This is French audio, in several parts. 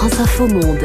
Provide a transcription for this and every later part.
France Info Monde.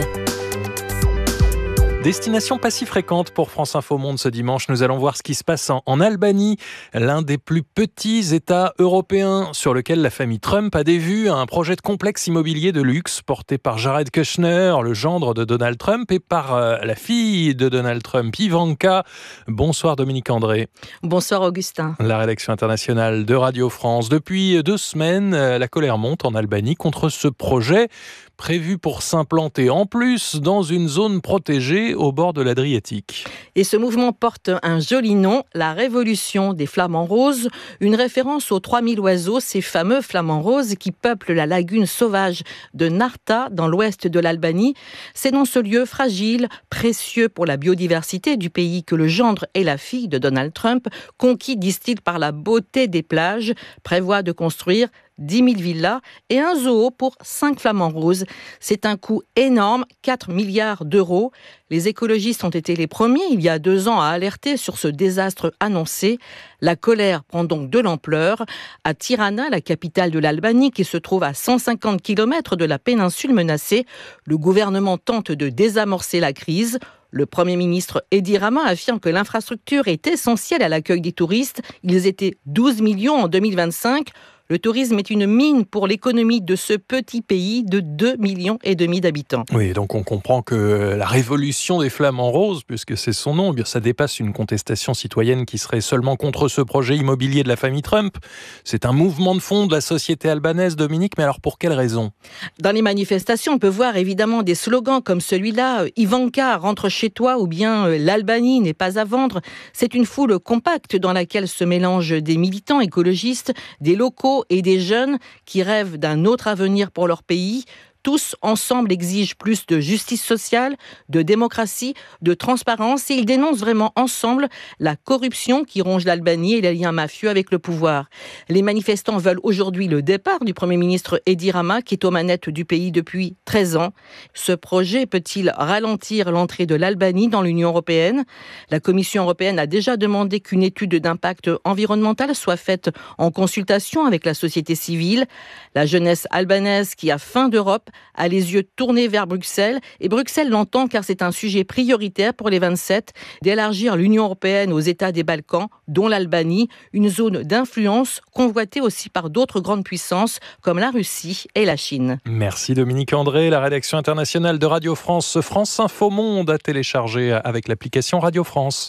Destination pas si fréquente pour France Info Monde ce dimanche. Nous allons voir ce qui se passe en Albanie, l'un des plus petits États européens sur lequel la famille Trump a des vues. Un projet de complexe immobilier de luxe porté par Jared Kushner, le gendre de Donald Trump, et par la fille de Donald Trump, Ivanka. Bonsoir Dominique André. Bonsoir Augustin. La rédaction internationale de Radio France. Depuis 2 semaines, la colère monte en Albanie contre ce projet prévu pour s'implanter en plus dans une zone protégée au bord de l'Adriatique. Et ce mouvement porte un joli nom, la Révolution des Flamants Roses, une référence aux 3000 oiseaux, ces fameux flamants roses qui peuplent la lagune sauvage de Narta dans l'ouest de l'Albanie. C'est dans ce lieu fragile, précieux pour la biodiversité du pays que le gendre et la fille de Donald Trump, conquis, disent-ils, par la beauté des plages, prévoient de construire 10 000 villas et un zoo pour 5 flamants roses. C'est un coût énorme, 4 milliards d'euros. Les écologistes ont été les premiers, il y a 2 ans, à alerter sur ce désastre annoncé. La colère prend donc de l'ampleur. À Tirana, la capitale de l'Albanie, qui se trouve à 150 km de la péninsule menacée, le gouvernement tente de désamorcer la crise. Le Premier ministre Edi Rama affirme que l'infrastructure est essentielle à l'accueil des touristes. Ils étaient 12 millions en 2025. Le tourisme est une mine pour l'économie de ce petit pays de 2,5 millions d'habitants. Oui, donc on comprend que la révolution des flamants roses, puisque c'est son nom, ça dépasse une contestation citoyenne qui serait seulement contre ce projet immobilier de la famille Trump. C'est un mouvement de fond de la société albanaise, Dominique, mais alors pour quelle raison ? Dans les manifestations, on peut voir évidemment des slogans comme celui-là, « Ivanka, rentre chez toi » ou bien « L'Albanie n'est pas à vendre ». C'est une foule compacte dans laquelle se mélangent des militants écologistes, des locaux et des jeunes qui rêvent d'un autre avenir pour leur pays. Tous ensemble exigent plus de justice sociale, de démocratie, de transparence et ils dénoncent vraiment ensemble la corruption qui ronge l'Albanie et les liens mafieux avec le pouvoir. Les manifestants veulent aujourd'hui le départ du Premier ministre Edi Rama qui est aux manettes du pays depuis 13 ans. Ce projet peut-il ralentir l'entrée de l'Albanie dans l'Union européenne ? La Commission européenne a déjà demandé qu'une étude d'impact environnemental soit faite en consultation avec la société civile. La jeunesse albanaise qui a faim d'Europe a les yeux tournés vers Bruxelles. Et Bruxelles l'entend car c'est un sujet prioritaire pour les 27 d'élargir l'Union européenne aux États des Balkans, dont l'Albanie, une zone d'influence convoitée aussi par d'autres grandes puissances comme la Russie et la Chine. Merci Dominique André. La rédaction internationale de Radio France, France Info Monde, a téléchargé avec l'application Radio France.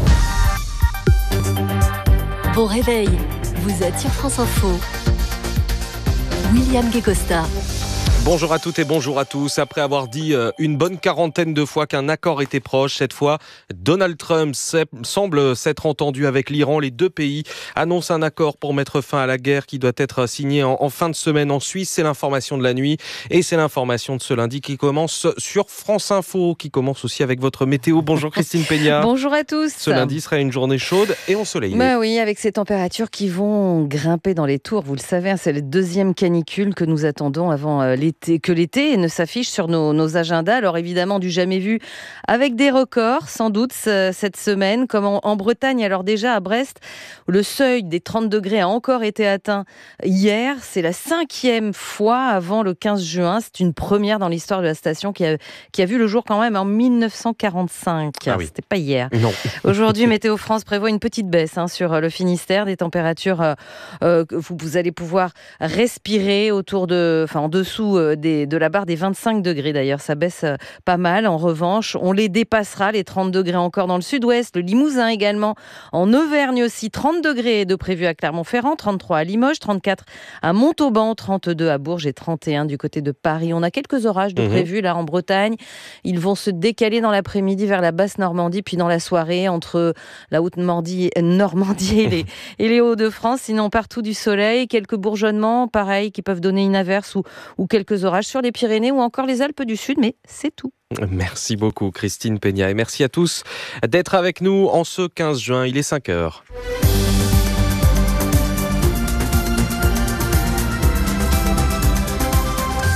Bon réveil, vous êtes sur France Info. William Guécosta. Bonjour à toutes et bonjour à tous. Après avoir dit une bonne quarantaine de fois qu'un accord était proche, cette fois, Donald Trump semble s'être entendu avec l'Iran. Les 2 pays annoncent un accord pour mettre fin à la guerre qui doit être signé en fin de semaine en Suisse. C'est l'information de la nuit et c'est l'information de ce lundi qui commence sur France Info, qui commence aussi avec votre météo. Bonjour Christine Peña. Bonjour à tous. Ce lundi sera une journée chaude et ensoleillée. Bah oui, avec ces températures qui vont grimper dans les tours. Vous le savez, c'est la 2e canicule que nous attendons avant l'été ne s'affiche sur nos agendas. Alors évidemment, du jamais vu avec des records, sans doute, cette semaine, comme en Bretagne. Alors déjà, à Brest, le seuil des 30 degrés a encore été atteint hier. C'est la 5e fois avant le 15 juin. C'est une première dans l'histoire de la station qui a vu le jour quand même en 1945. Ah oui. C'était pas hier. Non. Aujourd'hui, Météo France prévoit une petite baisse sur le Finistère, des températures vous allez pouvoir respirer en dessous de la barre des 25 degrés d'ailleurs, ça baisse pas mal. En revanche, on les dépassera, les 30 degrés encore dans le sud-ouest, le Limousin également, en Auvergne aussi, 30 degrés de prévu à Clermont-Ferrand, 33 à Limoges, 34 à Montauban, 32 à Bourges et 31 du côté de Paris. On a quelques orages de prévus là en Bretagne, ils vont se décaler dans l'après-midi vers la basse Normandie, puis dans la soirée entre la haute Normandie et les Hauts-de-France. Sinon partout du soleil, quelques bourgeonnements pareil qui peuvent donner une averse ou quelques orages sur les Pyrénées ou encore les Alpes du Sud, mais c'est tout. Merci beaucoup Christine Peña et merci à tous d'être avec nous en ce 15 juin, il est 5h.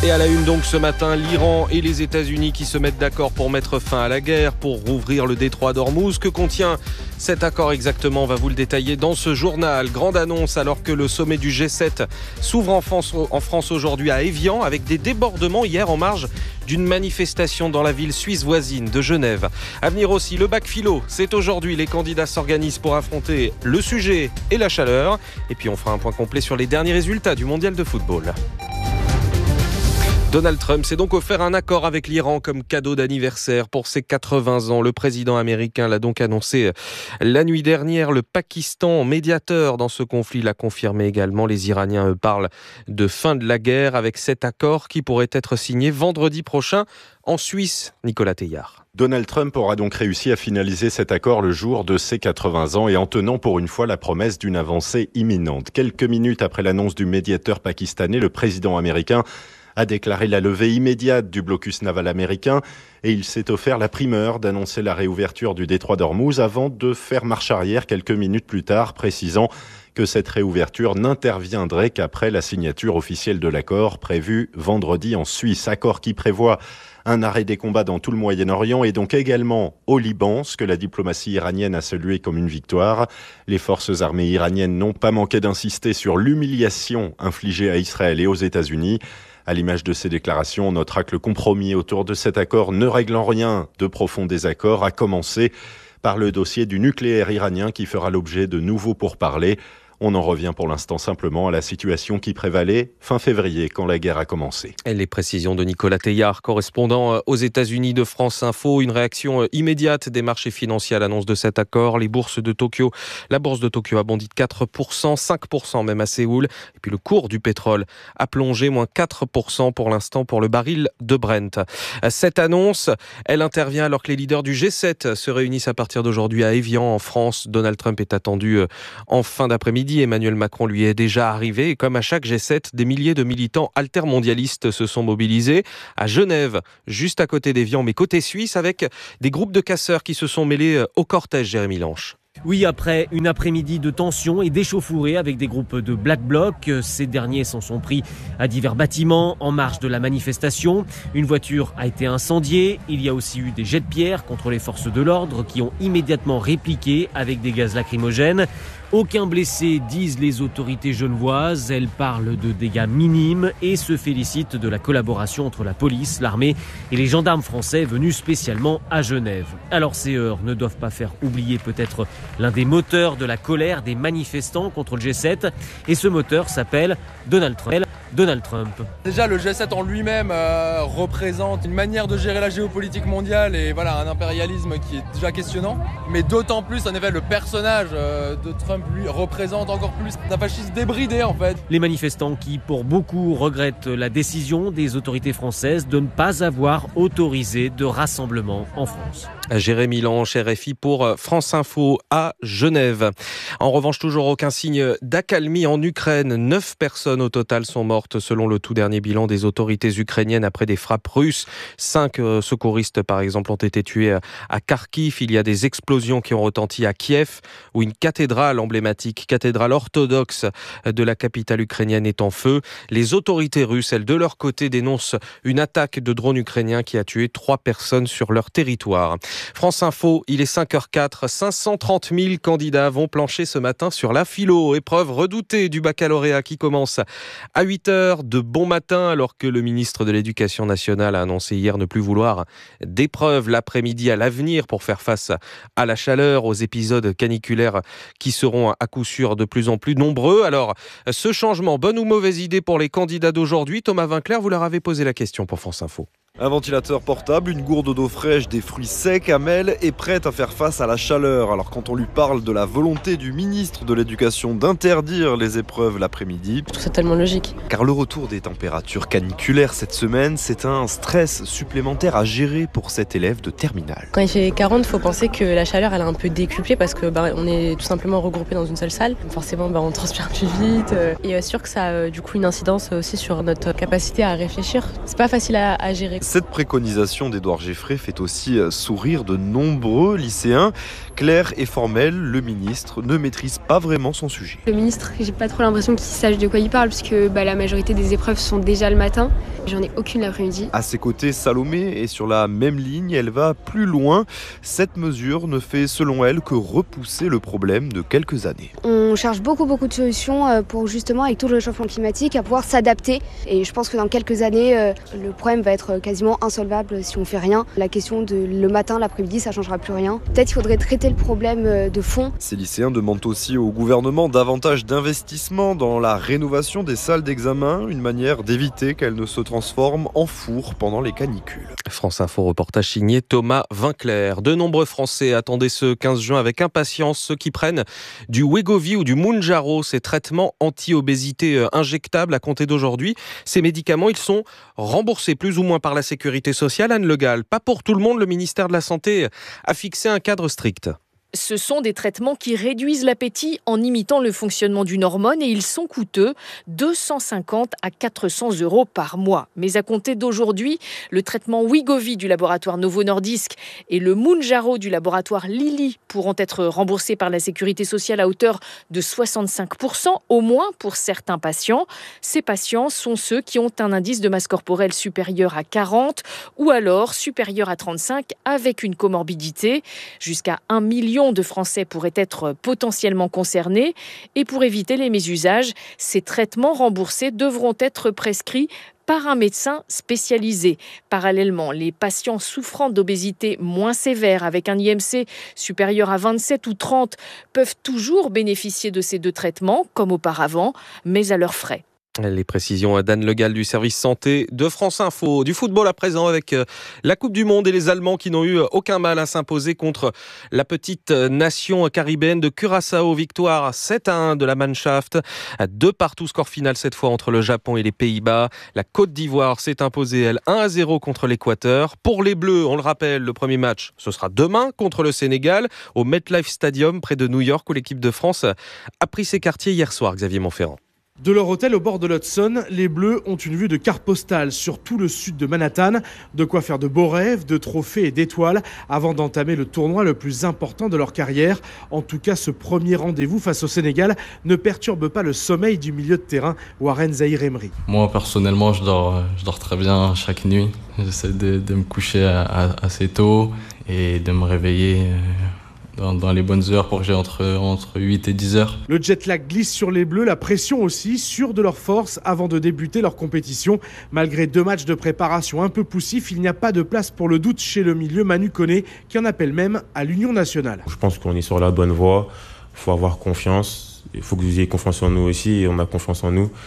Et à la une donc ce matin, l'Iran et les États-Unis qui se mettent d'accord pour mettre fin à la guerre, pour rouvrir le détroit d'Ormuz. Que contient cet accord exactement? On va vous le détailler dans ce journal. Grande annonce alors que le sommet du G7 s'ouvre en France aujourd'hui à Évian avec des débordements hier en marge d'une manifestation dans la ville suisse voisine de Genève. À venir aussi, le bac philo. C'est aujourd'hui, les candidats s'organisent pour affronter le sujet et la chaleur. Et puis on fera un point complet sur les derniers résultats du mondial de football. Donald Trump s'est donc offert un accord avec l'Iran comme cadeau d'anniversaire pour ses 80 ans. Le président américain l'a donc annoncé la nuit dernière. Le Pakistan, médiateur dans ce conflit, l'a confirmé également. Les Iraniens, eux, parlent de fin de la guerre avec cet accord qui pourrait être signé vendredi prochain en Suisse. Nicolas Teillard. Donald Trump aura donc réussi à finaliser cet accord le jour de ses 80 ans et en tenant pour une fois la promesse d'une avancée imminente. Quelques minutes après l'annonce du médiateur pakistanais, le président américain a déclaré la levée immédiate du blocus naval américain et il s'est offert la primeur d'annoncer la réouverture du détroit d'Ormuz avant de faire marche arrière quelques minutes plus tard, précisant que cette réouverture n'interviendrait qu'après la signature officielle de l'accord prévu vendredi en Suisse. Accord qui prévoit un arrêt des combats dans tout le Moyen-Orient et donc également au Liban, ce que la diplomatie iranienne a salué comme une victoire. Les forces armées iraniennes n'ont pas manqué d'insister sur l'humiliation infligée à Israël et aux États-Unis. À l'image de ces déclarations, on notera que le compromis autour de cet accord ne règle en rien de profonds désaccords, à commencer par le dossier du nucléaire iranien qui fera l'objet de nouveaux pourparlers. On en revient pour l'instant simplement à la situation qui prévalait fin février quand la guerre a commencé. Et les précisions de Nicolas Teillard, correspondant aux États-Unis de France Info. Une réaction immédiate des marchés financiers à l'annonce de cet accord. La bourse de Tokyo a bondi de 4%, 5% même à Séoul. Et puis le cours du pétrole a plongé, moins 4% pour l'instant pour le baril de Brent. Cette annonce, elle intervient alors que les leaders du G7 se réunissent à partir d'aujourd'hui à Évian en France. Donald Trump est attendu en fin d'après-midi. Emmanuel Macron lui est déjà arrivé et comme à chaque G7, des milliers de militants altermondialistes se sont mobilisés à Genève, juste à côté d'Évian, mais côté suisse, avec des groupes de casseurs qui se sont mêlés au cortège. Jérémy Lanche. Oui, après une après-midi de tension et d'échauffourée avec des groupes de Black Bloc, ces derniers s'en sont pris à divers bâtiments en marge de la manifestation. Une voiture a été incendiée. Il y a aussi eu des jets de pierre contre les forces de l'ordre qui ont immédiatement répliqué avec des gaz lacrymogènes. Aucun blessé, disent les autorités genevoises. Elles parlent de dégâts minimes et se félicitent de la collaboration entre la police, l'armée et les gendarmes français venus spécialement à Genève. Alors ces heurts ne doivent pas faire oublier peut-être l'un des moteurs de la colère des manifestants contre le G7. Et ce moteur s'appelle Donald Trump. Déjà, le G7 en lui-même représente une manière de gérer la géopolitique mondiale et voilà, un impérialisme qui est déjà questionnant. Mais d'autant plus, en effet, le personnage de Trump, lui, représente encore plus un fascisme débridé, en fait. Les manifestants qui, pour beaucoup, regrettent la décision des autorités françaises de ne pas avoir autorisé de rassemblement en France. Jérémy Lanche, RFI pour France Info à Genève. En revanche, toujours aucun signe d'accalmie en Ukraine. 9 personnes au total sont mortes selon le tout dernier bilan des autorités ukrainiennes après des frappes russes. 5 secouristes, par exemple, ont été tués à Kharkiv. Il y a des explosions qui ont retenti à Kiev, où une cathédrale emblématique, cathédrale orthodoxe de la capitale ukrainienne est en feu. Les autorités russes, elles, de leur côté, dénoncent une attaque de drones ukrainiens qui a tué 3 personnes sur leur territoire. France Info, il est 5h04. 530 000 candidats vont plancher ce matin sur la philo. Épreuve redoutée du baccalauréat qui commence à 8h de bon matin, alors que le ministre de l'Éducation nationale a annoncé hier ne plus vouloir d'épreuves l'après-midi à l'avenir pour faire face à la chaleur, aux épisodes caniculaires qui seront à coup sûr de plus en plus nombreux. Alors, ce changement, bonne ou mauvaise idée pour les candidats d'aujourd'hui? Thomas Vinclair, vous leur avez posé la question pour France Info. Un ventilateur portable, une gourde d'eau fraîche, des fruits secs, Amel est prête à faire face à la chaleur. Alors quand on lui parle de la volonté du ministre de l'Éducation d'interdire les épreuves l'après-midi, je trouve ça tellement logique. Car le retour des températures caniculaires cette semaine, c'est un stress supplémentaire à gérer pour cet élève de terminale. Quand il fait 40, il faut penser que la chaleur elle a un peu décuplé parce que on est tout simplement regroupés dans une seule salle. Forcément on transpire plus vite et sûr que ça a du coup une incidence aussi sur notre capacité à réfléchir. C'est pas facile à gérer. Cette préconisation d'Édouard Geffray fait aussi sourire de nombreux lycéens. Clair et formel, le ministre ne maîtrise pas vraiment son sujet. Le ministre, j'ai pas trop l'impression qu'il sache de quoi il parle puisque la majorité des épreuves sont déjà le matin. J'en ai aucune l'après-midi. À ses côtés, Salomé est sur la même ligne, elle va plus loin. Cette mesure ne fait selon elle que repousser le problème de quelques années. On cherche beaucoup de solutions pour justement, avec tout le réchauffement climatique, à pouvoir s'adapter. Et je pense que dans quelques années, le problème va être quasiment insolvable si on fait rien. La question de le matin, l'après-midi, ça changera plus rien. Peut-être qu'il faudrait traiter le problème de fond. Ces lycéens demandent aussi au gouvernement davantage d'investissement dans la rénovation des salles d'examen, une manière d'éviter qu'elles ne se transforment en four pendant les canicules. France Info, reportage signé Thomas Vinclair. De nombreux Français attendaient ce 15 juin avec impatience ceux qui prennent du Wegovy ou du Mounjaro, ces traitements anti-obésité injectables à compter d'aujourd'hui. Ces médicaments, ils sont remboursés plus ou moins par la Sécurité sociale. Anne Le Gall, pas pour tout le monde, le ministère de la Santé a fixé un cadre strict. Ce sont des traitements qui réduisent l'appétit en imitant le fonctionnement d'une hormone et ils sont coûteux, 250 à 400 € par mois. Mais à compter d'aujourd'hui, le traitement Wegovy du laboratoire Novo Nordisk et le Mounjaro du laboratoire Lilly pourront être remboursés par la Sécurité sociale à hauteur de 65%, au moins pour certains patients. Ces patients sont ceux qui ont un indice de masse corporelle supérieur à 40 ou alors supérieur à 35 avec une comorbidité. Jusqu'à 1 million de Français pourraient être potentiellement concernés et pour éviter les mésusages, ces traitements remboursés devront être prescrits par un médecin spécialisé. Parallèlement, les patients souffrant d'obésité moins sévère avec un IMC supérieur à 27 ou 30 peuvent toujours bénéficier de ces deux traitements comme auparavant, mais à leurs frais. Les précisions d'Anne Le Gall du service santé de France Info. Du football à présent avec la Coupe du Monde et les Allemands qui n'ont eu aucun mal à s'imposer contre la petite nation caribéenne de Curaçao. Victoire 7-1 de la Mannschaft. 2-2 score final cette fois entre le Japon et les Pays-Bas. La Côte d'Ivoire s'est imposée, elle, 1-0 contre l'Équateur. Pour les Bleus, on le rappelle, le premier match, ce sera demain contre le Sénégal au MetLife Stadium près de New York où l'équipe de France a pris ses quartiers hier soir. Xavier Montferrand. De leur hôtel au bord de l'Hudson, les Bleus ont une vue de carte postale sur tout le sud de Manhattan. De quoi faire de beaux rêves, de trophées et d'étoiles avant d'entamer le tournoi le plus important de leur carrière. En tout cas, ce premier rendez-vous face au Sénégal ne perturbe pas le sommeil du milieu de terrain, Warren Zahir Emery. Moi, personnellement, je dors très bien chaque nuit. J'essaie de me coucher assez tôt et de me réveiller dans les bonnes heures pour que j'ai entre 8 et 10 heures. Le jet lag glisse sur les Bleus, la pression aussi, sûrs de leur force avant de débuter leur compétition. Malgré 2 matchs de préparation un peu poussifs, il n'y a pas de place pour le doute chez le milieu Manu Koné, qui en appelle même à l'Union nationale. Je pense qu'on est sur la bonne voie, il faut avoir confiance, il faut que vous ayez confiance en nous aussi, et on a confiance en nous,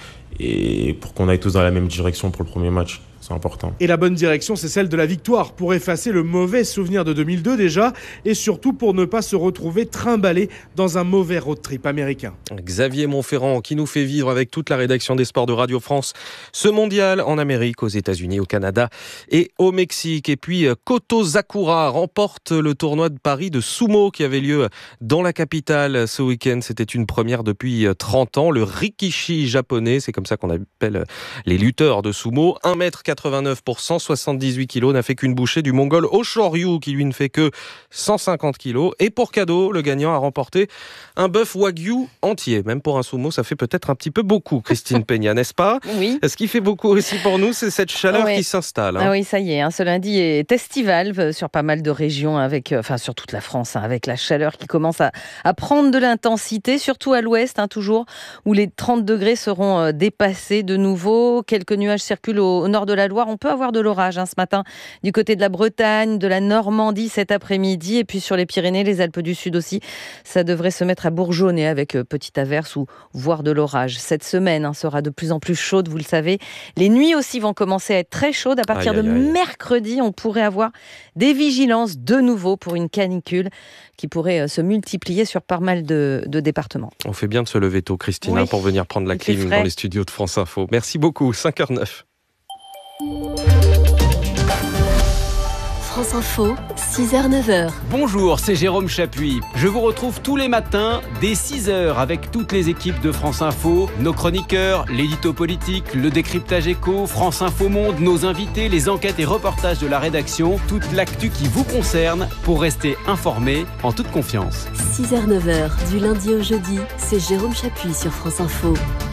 et pour qu'on aille tous dans la même direction pour le premier match. C'est important. Et la bonne direction, c'est celle de la victoire, pour effacer le mauvais souvenir de 2002 déjà, et surtout pour ne pas se retrouver trimballé dans un mauvais road trip américain. Xavier Montferrand qui nous fait vivre avec toute la rédaction des sports de Radio France ce mondial en Amérique, aux États-Unis, au Canada et au Mexique. Et puis Koto Zakura remporte le tournoi de Paris de sumo qui avait lieu dans la capitale ce week-end. C'était une première depuis 30 ans. Le Rikishi japonais, c'est comme ça qu'on appelle les lutteurs de sumo. 1m89 pour 178 kg, n'a fait qu'une bouchée du Mongol Oshoryu qui lui ne fait que 150 kg. Et pour cadeau, le gagnant a remporté un bœuf wagyu entier. Même pour un sumo, ça fait peut-être un petit peu beaucoup, Christine Peña, n'est-ce pas? Oui. Ce qui fait beaucoup aussi pour nous, c'est cette chaleur qui s'installe. Ah oui, ça y est, ce lundi est estival sur pas mal de régions, sur toute la France, avec la chaleur qui commence à prendre de l'intensité, surtout à l'ouest, toujours, où les 30 degrés seront dépassés de nouveau. Quelques nuages circulent au nord de la Loire. On peut avoir de l'orage ce matin du côté de la Bretagne, de la Normandie cet après-midi, et puis sur les Pyrénées, les Alpes du Sud aussi. Ça devrait se mettre à bourgeonner avec petite averse ou voire de l'orage. Cette semaine sera de plus en plus chaude, vous le savez. Les nuits aussi vont commencer à être très chaudes. À partir de mercredi, on pourrait avoir des vigilances de nouveau pour une canicule qui pourrait se multiplier sur pas mal de départements. On fait bien de se lever tôt, Christine, pour venir prendre la clim dans les studios de France Info. Merci beaucoup, 5h09. France Info, 6h-9h. Bonjour, c'est Jérôme Chapuis. Je vous retrouve tous les matins dès 6h avec toutes les équipes de France Info, nos chroniqueurs, l'édito politique, le décryptage éco, France Info Monde, nos invités, les enquêtes et reportages de la rédaction, toute l'actu qui vous concerne pour rester informé en toute confiance. 6h-9h, du lundi au jeudi, c'est Jérôme Chapuis sur France Info.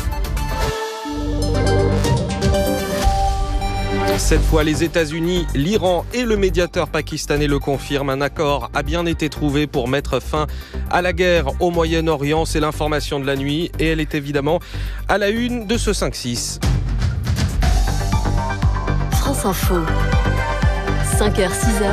Cette fois, les États-Unis, l'Iran et le médiateur pakistanais le confirment. Un accord a bien été trouvé pour mettre fin à la guerre au Moyen-Orient. C'est l'information de la nuit et elle est évidemment à la une de ce 5-6. France Info, 5h, 6h,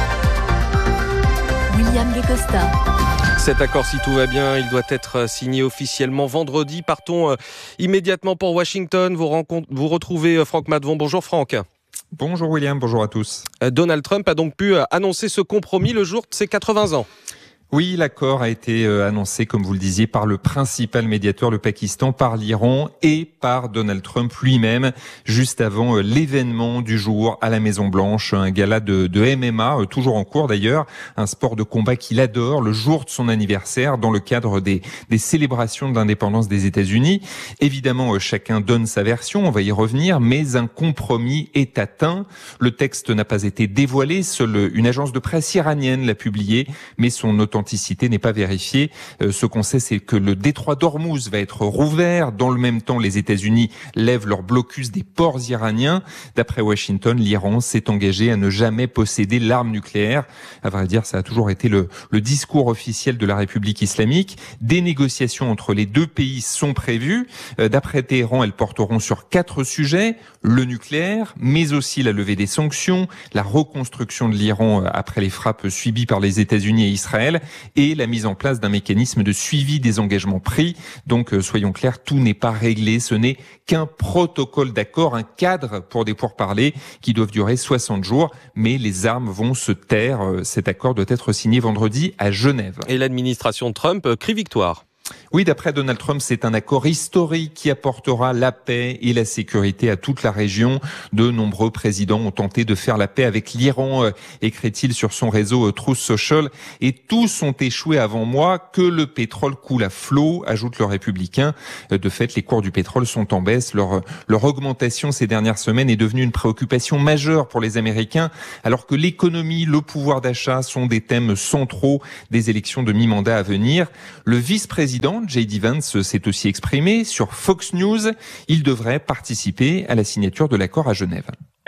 William Guécosta. Cet accord, si tout va bien, il doit être signé officiellement vendredi. Partons immédiatement pour Washington. Vous retrouvez Franck Madvon. Bonjour Franck. Bonjour William, bonjour à tous. Donald Trump a donc pu annoncer ce compromis le jour de ses 80 ans. Oui, l'accord a été annoncé, comme vous le disiez, par le principal médiateur, le Pakistan, par l'Iran et par Donald Trump lui-même, juste avant l'événement du jour à la Maison-Blanche, un gala de MMA, toujours en cours d'ailleurs, un sport de combat qu'il adore, le jour de son anniversaire, dans le cadre des célébrations de l'indépendance des États-Unis. Évidemment, chacun donne sa version, on va y revenir, mais un compromis est atteint. Le texte n'a pas été dévoilé, seule une agence de presse iranienne l'a publié, mais son authenticité n'est pas vérifiée. Ce qu'on sait, c'est que le détroit d'Ormuz va être rouvert. Dans le même temps, les États-Unis lèvent leur blocus des ports iraniens. D'après Washington, l'Iran s'est engagé à ne jamais posséder l'arme nucléaire. À vrai dire, ça a toujours été le discours officiel de la République islamique. Des négociations entre les deux pays sont prévues. D'après Téhéran, elles porteront sur 4 sujets. Le nucléaire, mais aussi la levée des sanctions, la reconstruction de l'Iran après les frappes subies par les États-Unis et Israël, et la mise en place d'un mécanisme de suivi des engagements pris. Donc, soyons clairs, tout n'est pas réglé. Ce n'est qu'un protocole d'accord, un cadre pour des pourparlers qui doivent durer 60 jours. Mais les armes vont se taire. Cet accord doit être signé vendredi à Genève. Et l'administration Trump crie victoire. Oui, d'après Donald Trump, c'est un accord historique qui apportera la paix et la sécurité à toute la région. De nombreux présidents ont tenté de faire la paix avec l'Iran, écrit-il sur son réseau Truth Social, et tous ont échoué avant moi. Que le pétrole coule à flot, ajoute le républicain. De fait, les cours du pétrole sont en baisse. Leur augmentation ces dernières semaines est devenue une préoccupation majeure pour les Américains, alors que l'économie, le pouvoir d'achat sont des thèmes centraux des élections de mi-mandat à venir. Le vice-président J.D. Vance s'est aussi exprimé sur Fox News. Il devrait participer à la signature de l'accord à Genève.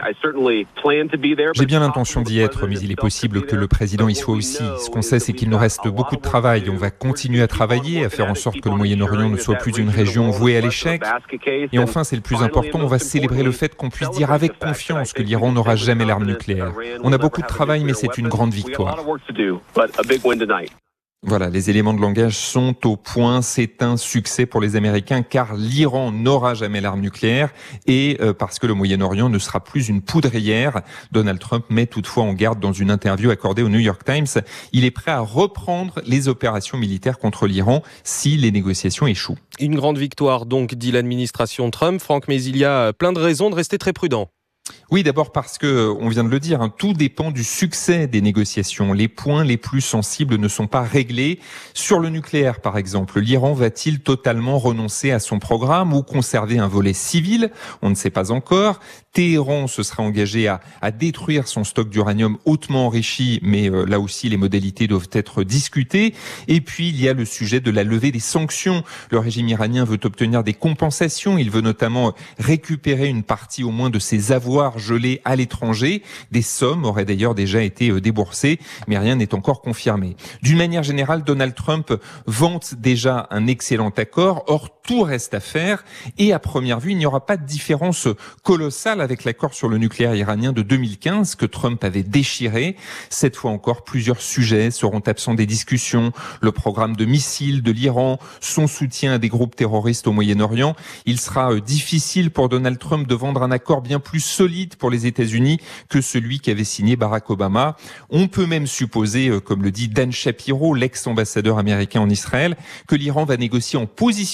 J'ai bien l'intention d'y être, mais il est possible que le président y soit aussi. Ce qu'on sait, c'est qu'il nous reste beaucoup de travail. On va continuer à travailler, à faire en sorte que le Moyen-Orient ne soit plus une région vouée à l'échec. Et enfin, c'est le plus important, on va célébrer le fait qu'on puisse dire avec confiance que l'Iran n'aura jamais l'arme nucléaire. On a beaucoup de travail, mais c'est une grande victoire. Voilà, les éléments de langage sont au point. C'est un succès pour les Américains car l'Iran n'aura jamais l'arme nucléaire et parce que le Moyen-Orient ne sera plus une poudrière. Donald Trump met toutefois en garde dans une interview accordée au New York Times. Il est prêt à reprendre les opérations militaires contre l'Iran si les négociations échouent. Une grande victoire donc, dit l'administration Trump. Franck, mais il y a plein de raisons de rester très prudent. Oui, d'abord parce que, on vient de le dire, tout dépend du succès des négociations. Les points les plus sensibles ne sont pas réglés. Sur le nucléaire, par exemple, l'Iran va-t-il totalement renoncer à son programme ou conserver un volet civil? On ne sait pas encore. Téhéran se sera engagé à détruire son stock d'uranium hautement enrichi, mais là aussi les modalités doivent être discutées. Et puis il y a le sujet de la levée des sanctions. Le régime iranien veut obtenir des compensations. Il veut notamment récupérer une partie au moins de ses avoirs gelés à l'étranger. Des sommes auraient d'ailleurs déjà été déboursées, mais rien n'est encore confirmé. D'une manière générale, Donald Trump vante déjà un excellent accord. Or, tout reste à faire et à première vue, il n'y aura pas de différence colossale avec l'accord sur le nucléaire iranien de 2015 que Trump avait déchiré. Cette fois encore, plusieurs sujets seront absents des discussions. Le programme de missiles de l'Iran, son soutien à des groupes terroristes au Moyen-Orient. Il sera difficile pour Donald Trump de vendre un accord bien plus solide pour les États-Unis que celui qu'avait signé Barack Obama. On peut même supposer, comme le dit Dan Shapiro, l'ex-ambassadeur américain en Israël, que l'Iran va négocier en position de force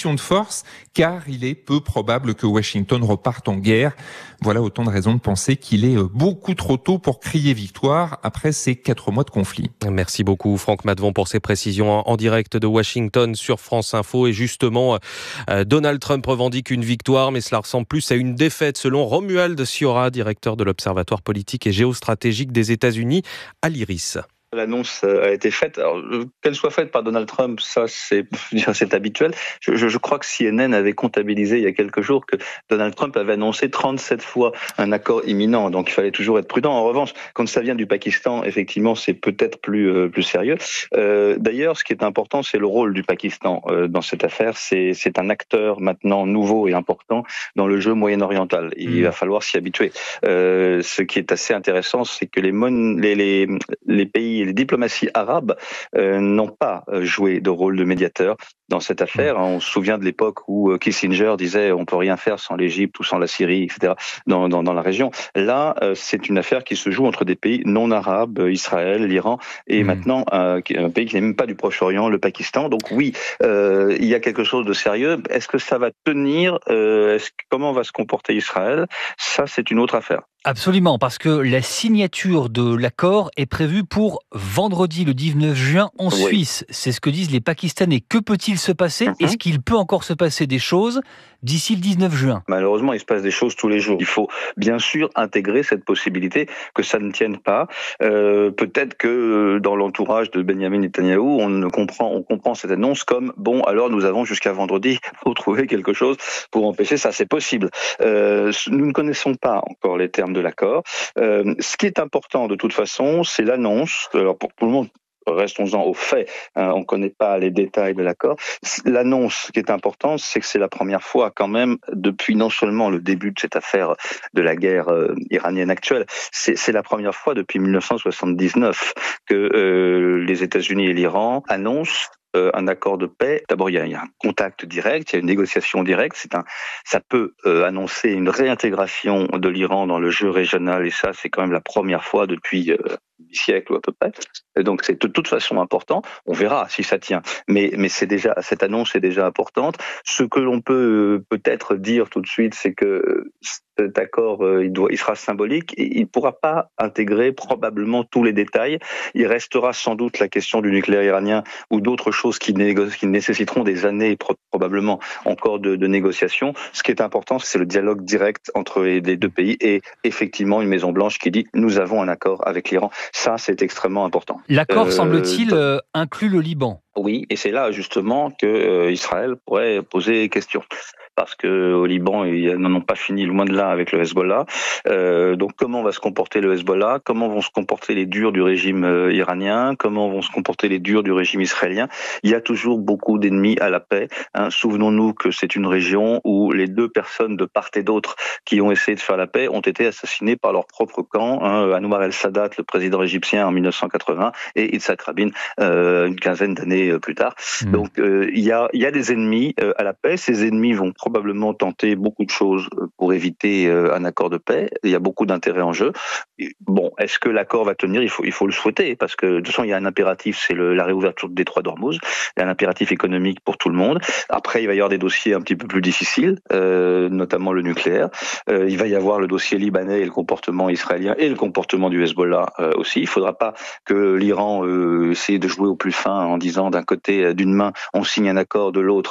force, car il est peu probable que Washington reparte en guerre. Voilà autant de raisons de penser qu'il est beaucoup trop tôt pour crier victoire après ces 4 mois de conflit. Merci beaucoup Franck Matvon pour ces précisions en direct de Washington sur France Info. Et justement, Donald Trump revendique une victoire, mais cela ressemble plus à une défaite selon Romuald Siora, directeur de l'Observatoire politique et géostratégique des États-Unis à l'IRIS. L'annonce a été faite. Alors, qu'elle soit faite par Donald Trump, ça c'est habituel. Je crois que CNN avait comptabilisé il y a quelques jours que Donald Trump avait annoncé 37 fois un accord imminent, donc il fallait toujours être prudent. En revanche, quand ça vient du Pakistan, effectivement, c'est peut-être plus sérieux. D'ailleurs, ce qui est important, c'est le rôle du Pakistan dans cette affaire. C'est un acteur maintenant nouveau et important dans le jeu moyen-oriental. Il va falloir s'y habituer. Ce qui est assez intéressant, c'est que les pays et les diplomaties arabes n'ont pas joué de rôle de médiateur dans cette affaire. On se souvient de l'époque où Kissinger disait on peut rien faire sans l'Égypte ou sans la Syrie, etc. dans la région. Là, c'est une affaire qui se joue entre des pays non arabes, Israël, l'Iran, et maintenant un pays qui n'est même pas du Proche-Orient, le Pakistan. Donc oui, il y a quelque chose de sérieux. Est-ce que ça va tenir ? Comment va se comporter Israël ? Ça, c'est une autre affaire. Absolument, parce que la signature de l'accord est prévue pour vendredi, le 19 juin, en Suisse. C'est ce que disent les Pakistanais. Que peut-il se passer ? Est-ce qu'il peut encore se passer des choses d'ici le 19 juin ? Malheureusement, il se passe des choses tous les jours. Il faut bien sûr intégrer cette possibilité que ça ne tienne pas. Peut-être que dans l'entourage de Benjamin Netanyahou, on comprend cette annonce comme bon, alors nous avons jusqu'à vendredi pour trouver quelque chose pour empêcher ça. C'est possible. Nous ne connaissons pas encore les termes de l'accord. Ce qui est important de toute façon, c'est l'annonce. Alors pour tout le monde, restons-en aux faits, on ne connaît pas les détails de l'accord. L'annonce qui est importante, c'est que c'est la première fois quand même, depuis non seulement le début de cette affaire de la guerre iranienne actuelle, c'est la première fois depuis 1979 que les États-Unis et l'Iran annoncent un accord de paix. D'abord, il y a un contact direct, il y a une négociation directe. Ça peut annoncer une réintégration de l'Iran dans le jeu régional, et ça, c'est quand même la première fois depuis 10 siècles ou à peu près. Et donc, c'est de toute façon important. On verra si ça tient. Mais cette annonce est déjà importante. Ce que l'on peut peut-être dire tout de suite, c'est que cet accord, il sera symbolique. Et il ne pourra pas intégrer probablement tous les détails. Il restera sans doute la question du nucléaire iranien ou d'autres choses qui nécessiteront des années, probablement encore de négociations. Ce qui est important, c'est le dialogue direct entre les deux pays et effectivement une Maison-Blanche qui dit « nous avons un accord avec l'Iran ». Ça, c'est extrêmement important. L'accord, semble-t-il, inclut le Liban. Oui, et c'est là justement que Israël pourrait poser question. Parce que au Liban, ils n'en ont pas fini loin de là avec le Hezbollah. Donc comment va se comporter le Hezbollah ? Comment vont se comporter les durs du régime iranien ? Comment vont se comporter les durs du régime israélien ? Il y a toujours beaucoup d'ennemis à la paix. Souvenons-nous que c'est une région où les deux personnes de part et d'autre qui ont essayé de faire la paix ont été assassinées par leur propre camp. Anwar el-Sadat, le président égyptien en 1980, et Yitzhak Rabin une quinzaine d'années plus tard. Donc il y a des ennemis à la paix. Ces ennemis vont probablement tenter beaucoup de choses pour éviter un accord de paix. Il y a beaucoup d'intérêts en jeu. Bon, est-ce que l'accord va tenir ? Il faut le souhaiter, parce que de toute façon, il y a un impératif, c'est la réouverture du détroit d'Ormuz. Il y a un impératif économique pour tout le monde. Après, il va y avoir des dossiers un petit peu plus difficiles, notamment le nucléaire. Il va y avoir le dossier libanais et le comportement israélien et le comportement du Hezbollah aussi. Il ne faudra pas que l'Iran essaie de jouer au plus fin en disant d'un côté, d'une main, on signe un accord, de l'autre,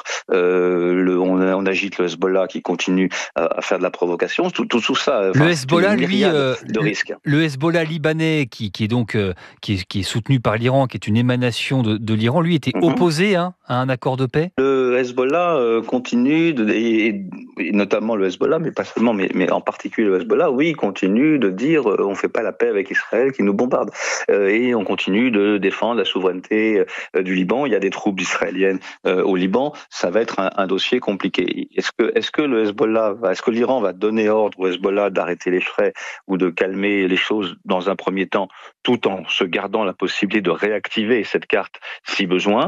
on agit le Hezbollah qui continue à faire de la provocation, tout ça. Le Hezbollah, lui, de risques. Le Hezbollah libanais, qui est soutenu par l'Iran, qui est une émanation de l'Iran, lui était opposé à un accord de paix. Le Hezbollah continue, et notamment le Hezbollah, mais pas seulement, mais en particulier le Hezbollah, oui, continue de dire on fait pas la paix avec Israël qui nous bombarde, et on continue de défendre la souveraineté du Liban. Il y a des troupes israéliennes au Liban. Ça va être un dossier compliqué. Est-ce que l'Iran va donner ordre au Hezbollah d'arrêter les frais ou de calmer les choses dans un premier temps, tout en se gardant la possibilité de réactiver cette carte si besoin.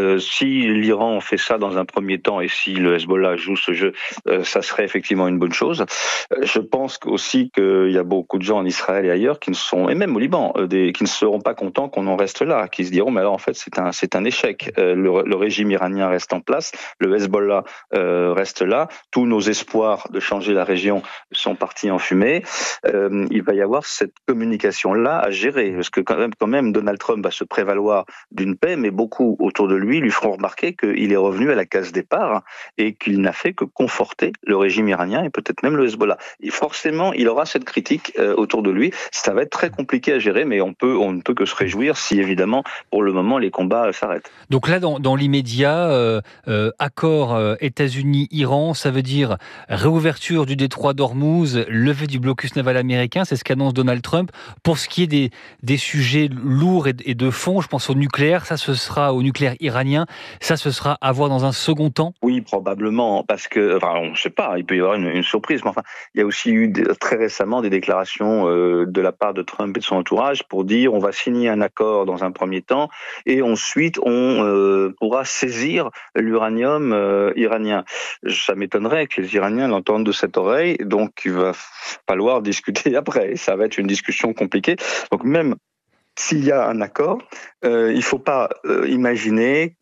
Si l'Iran fait ça dans un premier temps et si le Hezbollah joue ce jeu, ça serait effectivement une bonne chose. Je pense aussi qu'il y a beaucoup de gens en Israël et ailleurs et même au Liban, qui ne seront pas contents qu'on en reste là, qui se diront mais alors en fait c'est un échec. Le régime iranien reste en place, le Hezbollah reste là, tous nos espoirs de changer la région sont partis en fumée. Il va y avoir cette communication-là à gérer, parce que quand même Donald Trump va se prévaloir d'une paix, mais beaucoup autour de lui feront remarquer qu'il est revenu à la case départ et qu'il n'a fait que conforter le régime iranien et peut-être même le Hezbollah. Et forcément, il aura cette critique autour de lui. Ça va être très compliqué à gérer, mais on ne peut que se réjouir si évidemment, pour le moment, les combats s'arrêtent. Donc là, dans l'immédiat, accord États-Unis-Iran, ça veut dire réouverture du détroit d'Ormuz, levée du blocus naval américain, c'est ce qu'annonce Donald Trump. Pour ce qui est des sujets lourds et de fond, je pense au nucléaire, au nucléaire iranien, ça ce sera à voir dans un second temps? Oui, probablement, parce que, on ne sait pas, il peut y avoir une surprise, mais il y a aussi eu très récemment des déclarations de la part de Trump et de son entourage pour dire on va signer un accord dans un premier temps et ensuite on pourra saisir l'uranium iranien. Ça m'étonnerait que les Iraniens l'entendent de cette oreille, donc il va falloir discuter après. Ça va être une discussion compliquée. Donc même s'il y a un accord, il ne faut pas imaginer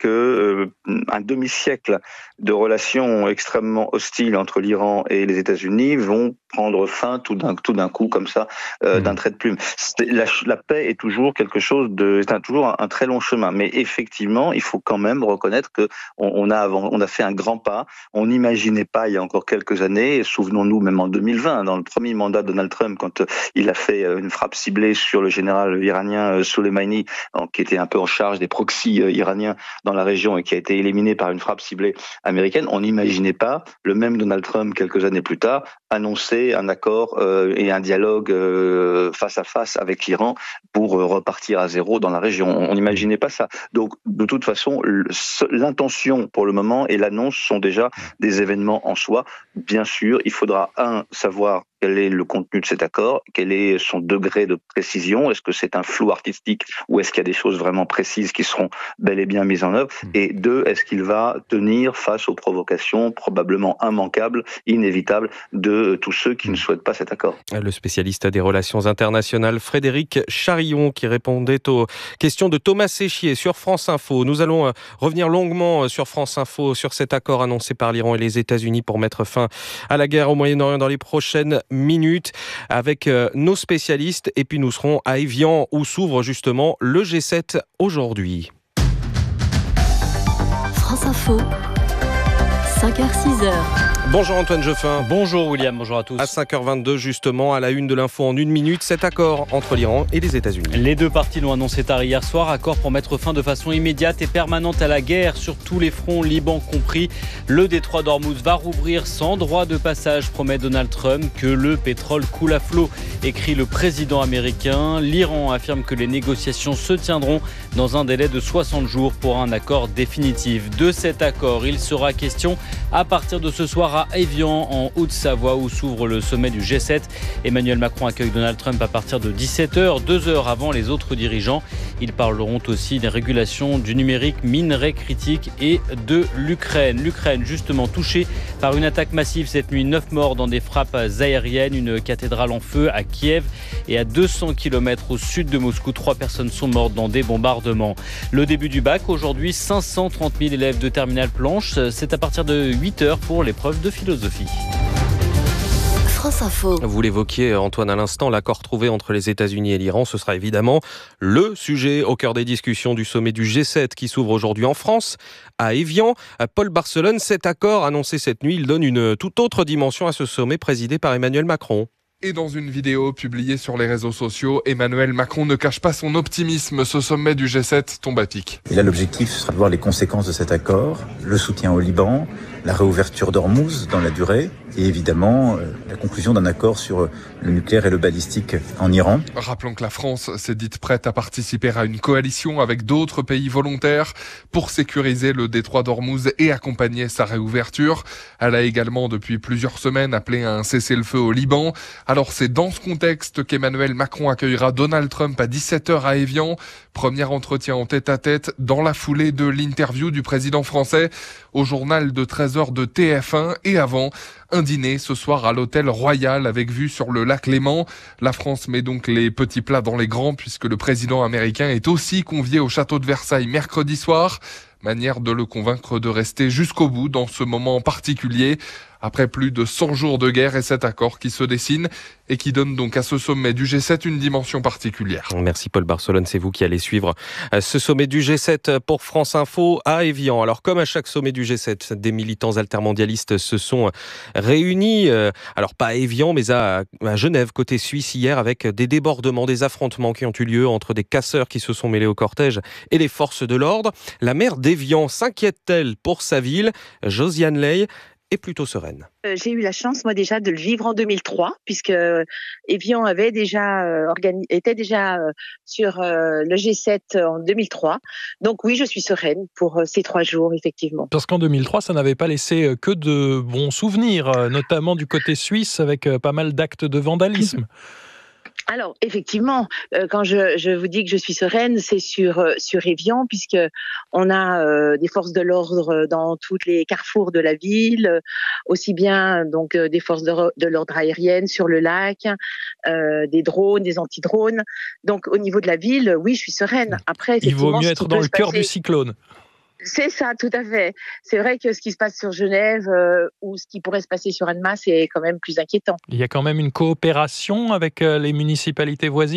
qu'un demi-siècle de relations extrêmement hostiles entre l'Iran et les États-Unis vont prendre fin tout d'un coup comme ça, d'un trait de plume. La paix est toujours toujours un très long chemin, mais effectivement, il faut quand même reconnaître que on a fait un grand pas. On n'imaginait pas il y a encore quelques années, souvenons-nous même en 2020, dans le premier mandat de Donald Trump, quand il a fait une frappe ciblée sur le général iranien Soleimani, qui était un peu en charge des proxys iraniens dans la région et qui a été éliminé par une frappe ciblée américaine. On n'imaginait pas le même Donald Trump quelques années plus tard annoncer un accord et un dialogue face à face avec l'Iran pour repartir à zéro dans la région. On n'imaginait pas ça. Donc, de toute façon, l'intention pour le moment et l'annonce sont déjà des événements en soi. Bien sûr, il faudra savoir quel est le contenu de cet accord, quel est son degré de précision, est-ce que c'est un flou artistique ou est-ce qu'il y a des choses vraiment précises qui seront bel et bien mises en œuvre, et deux, est-ce qu'il va tenir face aux provocations probablement immanquables, inévitables de tous ceux qui ne souhaitent pas cet accord. Le spécialiste des relations internationales Frédéric Charillon qui répondait aux questions de Thomas Séchier sur France Info. Nous allons revenir longuement sur France Info sur cet accord annoncé par l'Iran et les États-Unis pour mettre fin à la guerre au Moyen-Orient dans les prochaines minutes avec nos spécialistes, et puis nous serons à Évian où s'ouvre justement le G7 aujourd'hui. France Info, 5h-6h. Bonjour Antoine Jeffin. Bonjour William, bonjour à tous. À 5h22 justement, à la une de l'info en 1 minute, cet accord entre l'Iran et les États-Unis. Les deux parties l'ont annoncé tard hier soir, accord pour mettre fin de façon immédiate et permanente à la guerre sur tous les fronts, Liban compris. Le détroit d'Ormuz va rouvrir sans droit de passage, promet Donald Trump, que le pétrole coule à flot, écrit le président américain. L'Iran affirme que les négociations se tiendront dans un délai de 60 jours pour un accord définitif. De cet accord, il sera question à partir de ce soir à Évian, en Haute-Savoie, où s'ouvre le sommet du G7. Emmanuel Macron accueille Donald Trump à partir de 17h, 2 heures avant les autres dirigeants. Ils parleront aussi des régulations du numérique, minerais critiques et de l'Ukraine. L'Ukraine, justement, touchée par une attaque massive cette nuit. 9 morts dans des frappes aériennes, une cathédrale en feu à Kiev et à 200 km au sud de Moscou. 3 personnes sont mortes dans des bombardements. Le début du bac, aujourd'hui, 530 000 élèves de terminale planche. C'est à partir de 8h pour l'épreuve de philosophie. France Info. Vous l'évoquiez Antoine à l'instant, l'accord trouvé entre les États-Unis et l'Iran, ce sera évidemment le sujet au cœur des discussions du sommet du G7 qui s'ouvre aujourd'hui en France, à Évian. Paul Barcelone, cet accord annoncé cette nuit, il donne une toute autre dimension à ce sommet présidé par Emmanuel Macron. Et dans une vidéo publiée sur les réseaux sociaux, Emmanuel Macron ne cache pas son optimisme. Ce sommet du G7 tombe à pic. Et là, l'objectif sera de voir les conséquences de cet accord, le soutien au Liban, la réouverture d'Ormuz dans la durée et évidemment la conclusion d'un accord sur le nucléaire et le balistique en Iran. Rappelons que la France s'est dite prête à participer à une coalition avec d'autres pays volontaires pour sécuriser le détroit d'Ormuz et accompagner sa réouverture. Elle a également depuis plusieurs semaines appelé à un cessez-le-feu au Liban. Alors c'est dans ce contexte qu'Emmanuel Macron accueillera Donald Trump à 17h à Évian. Premier entretien en tête-à-tête dans la foulée de l'interview du président français au journal de 13h de TF1 et avant un dîner ce soir à l'hôtel Royal avec vue sur le lac Léman. La France met donc les petits plats dans les grands puisque le président américain est aussi convié au château de Versailles mercredi soir. Manière de le convaincre de rester jusqu'au bout dans ce moment particulier. Après plus de 100 jours de guerre et cet accord qui se dessine et qui donne donc à ce sommet du G7 une dimension particulière. Merci Paul Barcelone, c'est vous qui allez suivre ce sommet du G7 pour France Info à Évian. Alors comme à chaque sommet du G7, des militants altermondialistes se sont réunis, alors pas à Évian mais à Genève côté suisse hier avec des débordements, des affrontements qui ont eu lieu entre des casseurs qui se sont mêlés au cortège et les forces de l'ordre. La maire d'Évian s'inquiète-t-elle pour sa ville ? Josiane Ley est plutôt sereine. J'ai eu la chance, moi déjà, de le vivre en 2003, puisque Évian avait déjà était déjà sur le G7 en 2003. Donc oui, je suis sereine pour ces 3 jours, effectivement. Parce qu'en 2003, ça n'avait pas laissé que de bons souvenirs, notamment du côté suisse, avec pas mal d'actes de vandalisme. Alors, effectivement, quand je vous dis que je suis sereine, c'est sur Évian, puisque on a des forces de l'ordre dans tous les carrefours de la ville, aussi bien donc des forces de l'ordre aériennes sur le lac, des drones, des anti-drones. Donc, au niveau de la ville, oui, je suis sereine. Après, il vaut mieux être dans le cœur du cyclone. C'est ça, tout à fait. C'est vrai que ce qui se passe sur Genève ou ce qui pourrait se passer sur Annemasse est quand même plus inquiétant. Il y a quand même une coopération avec les municipalités voisines ?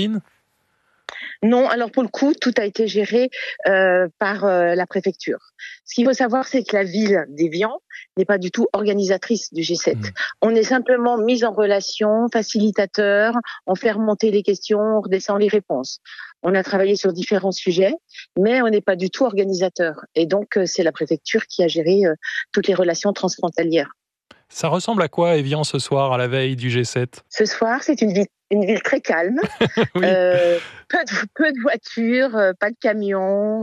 Non, alors pour le coup, tout a été géré par la préfecture. Ce qu'il faut savoir, c'est que la ville d'Évian n'est pas du tout organisatrice du G7. On est simplement mis en relation, facilitateur, on fait remonter les questions, on redescend les réponses. On a travaillé sur différents sujets, mais on n'est pas du tout organisateur. Et donc, c'est la préfecture qui a géré toutes les relations transfrontalières. Ça ressemble à quoi, Évian, ce soir, à la veille du G7 ? Ce soir, c'est une ville très calme. Oui. Peu de voitures, pas de camions.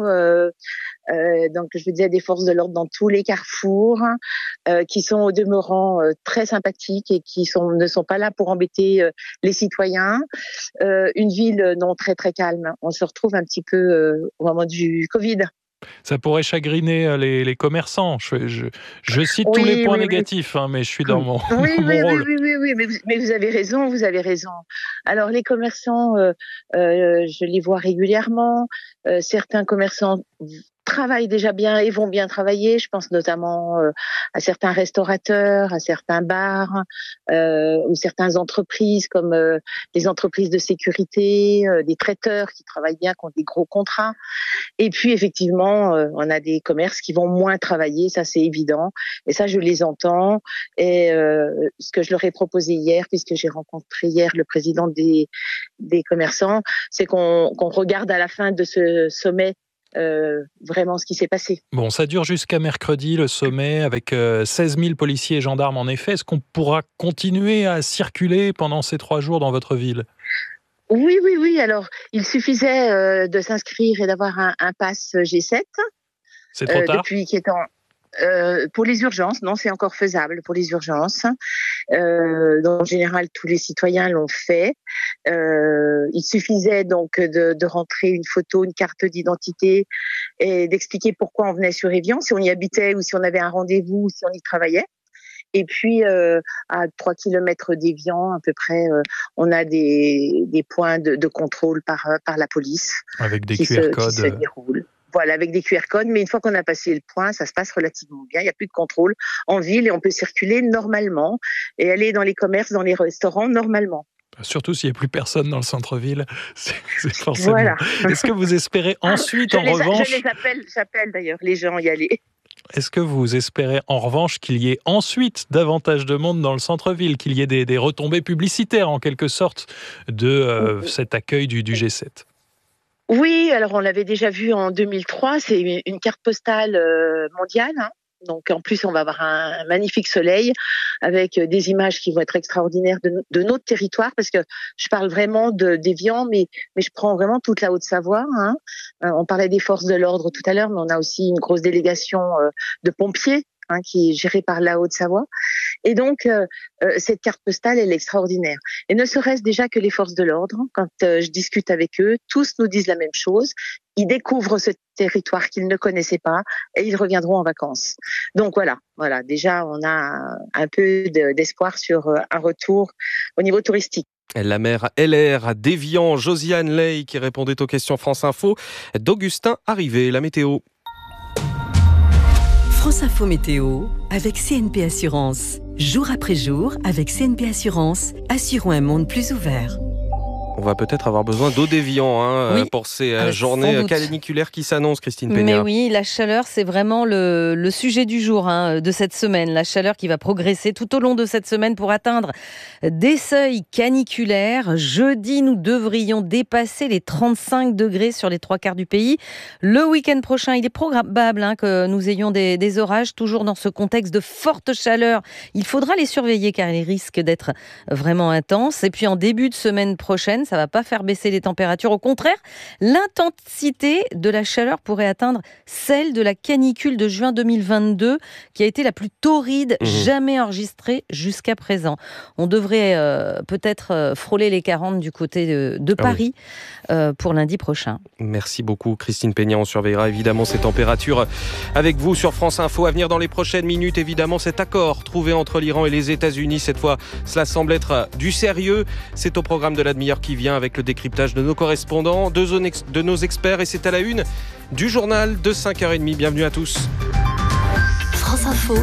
Donc, je vous disais, des forces de l'ordre dans tous les carrefours, qui sont au demeurant très sympathiques et qui ne sont pas là pour embêter les citoyens. Une ville non très très calme. On se retrouve un petit peu au moment du Covid. Ça pourrait chagriner les commerçants. Je cite tous les points négatifs, hein, mais je suis dans mon rôle. Oui, mais vous avez raison. Alors les commerçants, je les vois régulièrement. Certains commerçants travaillent déjà bien et vont bien travailler. Je pense notamment à certains restaurateurs, à certains bars, ou certaines entreprises comme les entreprises de sécurité, des traiteurs qui travaillent bien, qui ont des gros contrats. Et puis effectivement, on a des commerces qui vont moins travailler, ça c'est évident. Et ça, je les entends. Et ce que je leur ai proposé hier, puisque j'ai rencontré hier le président des commerçants, c'est qu'on regarde à la fin de ce sommet vraiment ce qui s'est passé. Bon, ça dure jusqu'à mercredi, le sommet, avec 16 000 policiers et gendarmes en effet. Est-ce qu'on pourra continuer à circuler pendant ces 3 jours dans votre ville ? Oui. Alors, il suffisait de s'inscrire et d'avoir un pass G7. C'est trop tard. Depuis qui est en... pour les urgences, non, c'est encore faisable pour les urgences. En général, tous les citoyens l'ont fait. Il suffisait donc de rentrer une photo, une carte d'identité et d'expliquer pourquoi on venait sur Évian, si on y habitait ou si on avait un rendez-vous ou si on y travaillait. Et puis, à 3 km d'Évian, à peu près, on a des points de contrôle par la police. Avec des QR codes. Qui se déroulent. Voilà, avec des QR codes, mais une fois qu'on a passé le point, ça se passe relativement bien. Il n'y a plus de contrôle en ville et on peut circuler normalement et aller dans les commerces, dans les restaurants normalement. Surtout s'il n'y a plus personne dans le centre-ville, c'est forcément... Voilà. Est-ce que vous espérez ensuite, revanche... J'appelle d'ailleurs les gens y aller. Est-ce que vous espérez en revanche qu'il y ait ensuite davantage de monde dans le centre-ville, qu'il y ait des retombées publicitaires en quelque sorte de cet accueil du G7 ? Oui, alors on l'avait déjà vu en 2003, c'est une carte postale mondiale, hein, Donc en plus, on va avoir un magnifique soleil avec des images qui vont être extraordinaires de notre territoire, parce que je parle vraiment d'Évian, mais je prends vraiment toute la Haute-Savoie. Hein. On parlait des forces de l'ordre tout à l'heure, mais on a aussi une grosse délégation de pompiers qui est gérée par la Haute-Savoie. Et donc, cette carte postale, elle est extraordinaire. Et ne serait-ce déjà que les forces de l'ordre, quand je discute avec eux, tous nous disent la même chose. Ils découvrent ce territoire qu'ils ne connaissaient pas et ils reviendront en vacances. Donc voilà. Déjà, on a un peu d'espoir sur un retour au niveau touristique. La maire LR à d'Évian, Josiane Ley, qui répondait aux questions France Info d'Augustin Arrivé. La météo. France Info Météo avec CNP Assurance. Jour après jour, avec CNP Assurance, assurons un monde plus ouvert. On va peut-être avoir besoin d'eau d'Évian oui, pour ces journées caniculaires qui s'annoncent, Christine Peña. Mais oui, la chaleur, c'est vraiment le sujet du jour de cette semaine. La chaleur qui va progresser tout au long de cette semaine pour atteindre des seuils caniculaires. Jeudi, nous devrions dépasser les 35 degrés sur les 3/4 du pays. Le week-end prochain, il est probable que nous ayons des orages, toujours dans ce contexte de forte chaleur. Il faudra les surveiller car ils risquent d'être vraiment intenses. Et puis en début de semaine prochaine, ça ne va pas faire baisser les températures. Au contraire, l'intensité de la chaleur pourrait atteindre celle de la canicule de juin 2022, qui a été la plus torride jamais enregistrée jusqu'à présent. On devrait peut-être frôler les 40 du côté de Paris pour lundi prochain. Merci beaucoup, Christine Peña. On surveillera évidemment ces températures avec vous sur France Info. À venir dans les prochaines minutes, évidemment, cet accord trouvé entre l'Iran et les États-Unis. Cette fois, cela semble être du sérieux. C'est au programme de la demi-heure qui vient avec le décryptage de nos correspondants, de nos experts, et c'est à la une du journal de 5h30. Bienvenue à tous. France Info.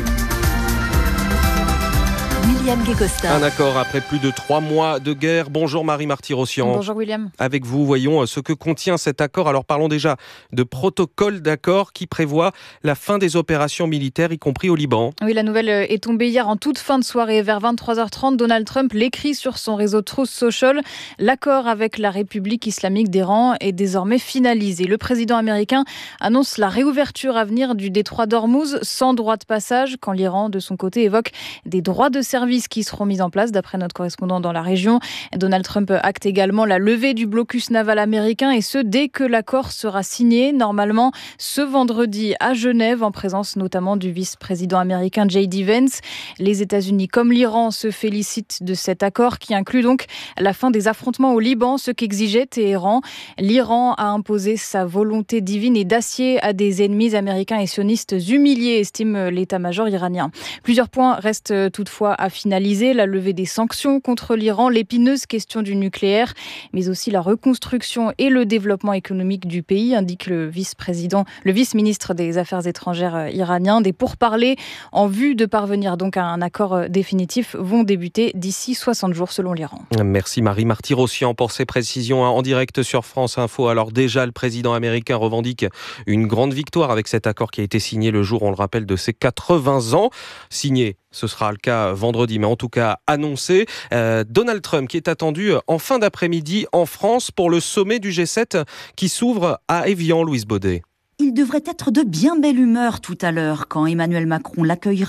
William Guécosta. Un accord après plus de 3 mois de guerre. Bonjour Marie Marty-Rossian. Bonjour William. Avec vous, voyons ce que contient cet accord. Alors parlons déjà de protocole d'accord qui prévoit la fin des opérations militaires, y compris au Liban. Oui, la nouvelle est tombée hier en toute fin de soirée. Vers 23h30, Donald Trump l'écrit sur son réseau Truth Social. L'accord avec la République islamique d'Iran est désormais finalisé. Le président américain annonce la réouverture à venir du détroit d'Ormuz sans droit de passage, quand l'Iran, de son côté, évoque des droits de services qui seront mis en place, d'après notre correspondant dans la région. Donald Trump acte également la levée du blocus naval américain, et ce, dès que l'accord sera signé, normalement ce vendredi à Genève, en présence notamment du vice-président américain J.D. Vance. Les États-Unis comme l'Iran se félicitent de cet accord qui inclut donc la fin des affrontements au Liban, ce qu'exigeait Téhéran. L'Iran a imposé sa volonté divine et d'acier à des ennemis américains et sionistes humiliés, estime l'état-major iranien. Plusieurs points restent toutefois à finaliser: la levée des sanctions contre l'Iran, l'épineuse question du nucléaire, mais aussi la reconstruction et le développement économique du pays, indique le vice-ministre des Affaires étrangères iranien. Des pourparlers en vue de parvenir donc à un accord définitif vont débuter d'ici 60 jours selon l'Iran. Merci Marie Marty-Rossian pour ces précisions en direct sur France Info. Alors déjà, le président américain revendique une grande victoire avec cet accord qui a été signé le jour, on le rappelle, de ses 80 ans. Signé, ce sera le cas vendredi, mais en tout cas annoncé. Donald Trump qui est attendu en fin d'après-midi en France pour le sommet du G7 qui s'ouvre à Évian, Louise Baudet. Il devrait être de bien belle humeur tout à l'heure quand Emmanuel Macron l'accueillera